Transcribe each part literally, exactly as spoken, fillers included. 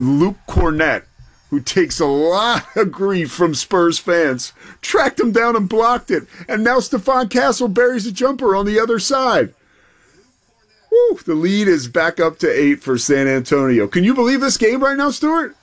Luke Cornett, who takes a lot of grief from Spurs fans, tracked him down and blocked it. And now Stephon Castle buries a jumper on the other side. Woo, the lead is back up to eight for San Antonio. Can you believe this game right now, Stuart?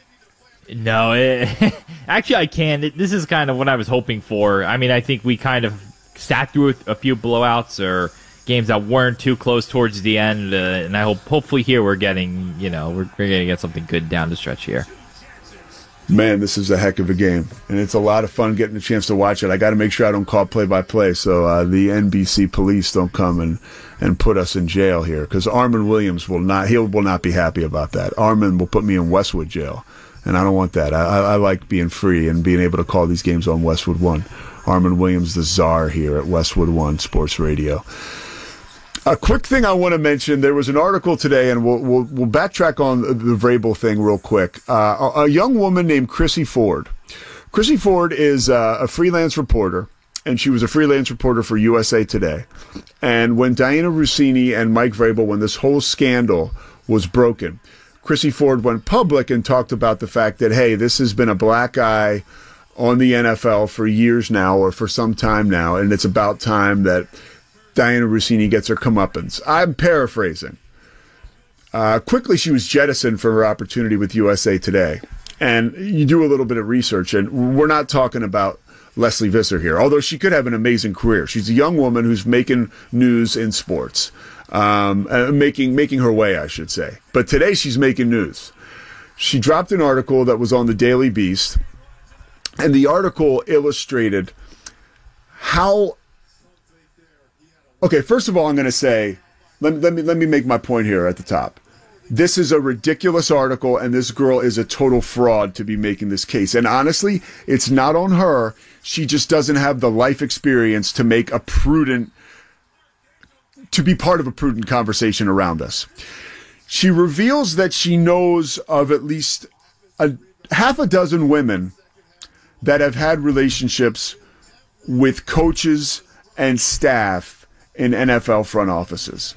No, it, actually I can. It, this is kind of what I was hoping for. I mean, I think we kind of sat through a few blowouts or games that weren't too close towards the end, uh, and I hope hopefully here we're getting, you know, we're, we're going to get something good down the stretch here. Man, this is a heck of a game, and it's a lot of fun getting a chance to watch it. I got to make sure I don't call play-by-play so uh, the N B C police don't come and, and put us in jail here, because Armin Williams will not, he will not be happy about that. Armin will put me in Westwood jail. And I don't want that. I, I, I like being free and being able to call these games on Westwood One. Armin Williams, the czar here at Westwood One Sports Radio. A quick thing I want to mention, there was an article today, and we'll, we'll, we'll backtrack on the Vrabel thing real quick. Uh, a, a young woman named Chrissy Ford. Chrissy Ford is uh, a freelance reporter, and she was a freelance reporter for U S A Today. And when Diana Russini and Mike Vrabel, when this whole scandal was broken, Chrissy Ford went public and talked about the fact that, hey, this has been a black eye on the N F L for years now or for some time now, and it's about time that Diana Russini gets her comeuppance. I'm paraphrasing. Uh, quickly, she was jettisoned for her opportunity with U S A Today. And you do a little bit of research, and we're not talking about Leslie Visser here, although she could have an amazing career. She's a young woman who's making news in sports. Um, uh, making making her way, I should say. But today she's making news. She dropped an article that was on the Daily Beast, and the article illustrated how... Okay, first of all, I'm going to say, let, let me let me make my point here at the top. This is a ridiculous article, and this girl is a total fraud to be making this case. And honestly, it's not on her. She just doesn't have the life experience to make a prudent to be part of a prudent conversation around this. She reveals that she knows of at least a half a dozen women that have had relationships with coaches and staff in N F L front offices.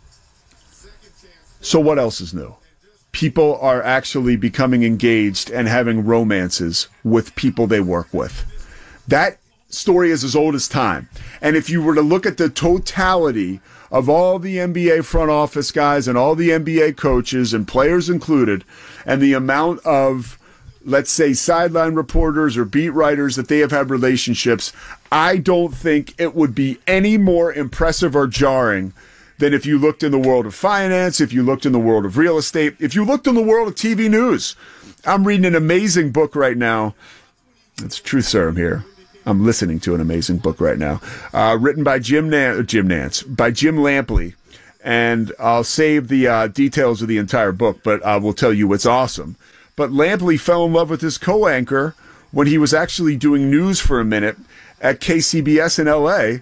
So what else is new? People are actually becoming engaged and having romances with people they work with. That story is as old as time. And if you were to look at the totality of all the N B A front office guys and all the N B A coaches and players included, and the amount of, let's say, sideline reporters or beat writers that they have had relationships, I don't think it would be any more impressive or jarring than if you looked in the world of finance, if you looked in the world of real estate, if you looked in the world of T V news. I'm reading an amazing book right now. It's truth serum here. I'm listening to an amazing book right now, uh, written by Jim Nan- Jim Nance, by Jim Lampley, and I'll save the uh, details of the entire book, but I will tell you it's awesome. But Lampley fell in love with his co-anchor when he was actually doing news for a minute at K C B S in L A,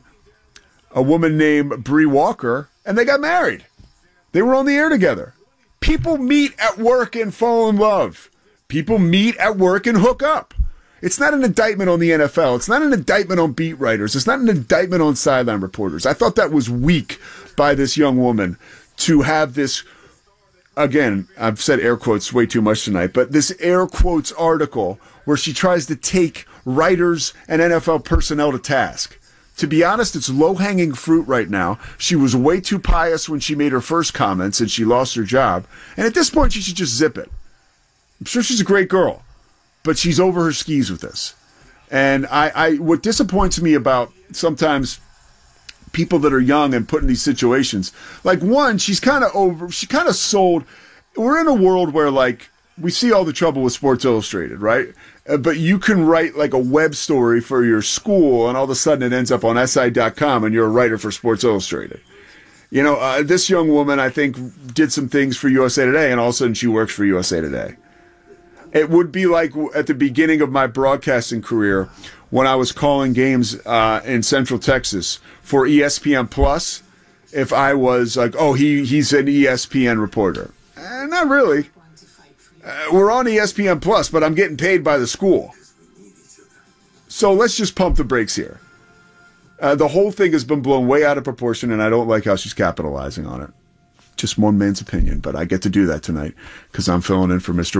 a woman named Bree Walker, and they got married. They were on the air together. People meet at work and fall in love. People meet at work and hook up. It's not an indictment on the N F L. It's not an indictment on beat writers. It's not an indictment on sideline reporters. I thought that was weak by this young woman to have this, again, I've said air quotes way too much tonight, but this air quotes article where she tries to take writers and N F L personnel to task. To be honest, it's low-hanging fruit right now. She was way too pious when she made her first comments and she lost her job. And at this point, she should just zip it. I'm sure she's a great girl, but she's over her skis with this. And I, I what disappoints me about sometimes people that are young and put in these situations, like one, she's kind of over, she kind of sold. We're in a world where, like, we see all the trouble with Sports Illustrated, right? Uh, but you can write like a web story for your school, and all of a sudden it ends up on S I dot com, and you're a writer for Sports Illustrated. You know, uh, this young woman, I think, did some things for U S A Today, and all of a sudden she works for U S A Today. It would be like at the beginning of my broadcasting career when I was calling games uh, in Central Texas for E S P N Plus, if I was like, oh, he he's an E S P N reporter. Eh, not really. Uh, we're on E S P N Plus, but I'm getting paid by the school. So let's just pump the brakes here. Uh, the whole thing has been blown way out of proportion, and I don't like how she's capitalizing on it. just one man's opinion, but I get to do that tonight because I'm filling in for Mister